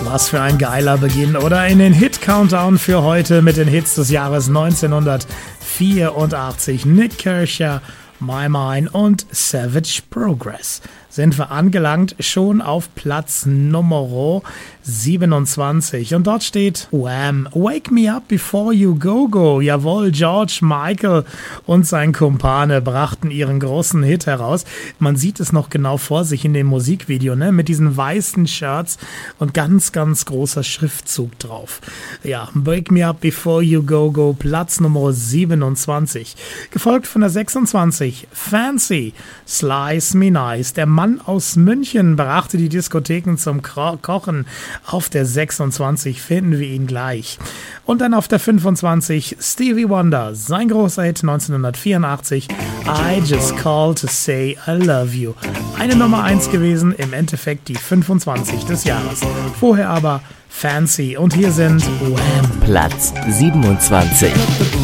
Was für ein geiler Beginn, oder? In den Hit-Countdown für heute mit den Hits des Jahres 1984. Nik Kershaw, My Mind und Savage Progress. Sind wir angelangt, schon auf Platz Nummer 27. Und dort steht Wham! Wake Me Up Before You Go Go. Jawohl, George Michael und sein Kumpane brachten ihren großen Hit heraus. Man sieht es noch genau vor sich in dem Musikvideo, ne? Mit diesen weißen Shirts und ganz, ganz großer Schriftzug drauf. Ja, Wake Me Up Before You Go Go, Platz Nummer 27. Gefolgt von der 26, Fancy, Slice Me Nice. Der Mann aus München brachte die Diskotheken zum Kochen. Auf der 26 finden wir ihn gleich. Und dann auf der 25 Stevie Wonder, sein großer Hit 1984, I Just Called to Say I Love You. Eine Nummer 1 gewesen, im Endeffekt die 25 des Jahres. Vorher aber Fancy und hier sind Wham! Platz 27.